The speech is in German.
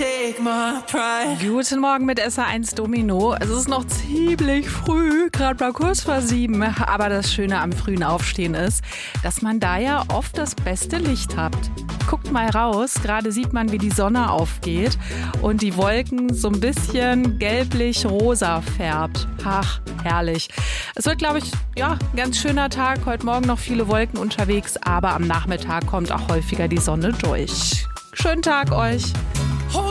take my pride. Guten Morgen mit SA1 Domino. Es ist noch ziemlich früh, gerade mal kurz vor 7. Aber das Schöne am frühen Aufstehen ist, dass man da ja oft das beste Licht hat. Guckt mal raus, gerade sieht man, wie die Sonne aufgeht und die Wolken so ein bisschen gelblich-rosa färbt. Ach, herrlich. Es wird, glaube ich, ein ganz schöner Tag. Heute Morgen noch viele Wolken unterwegs, aber am Nachmittag kommt auch häufiger die Sonne durch. Schönen Tag euch.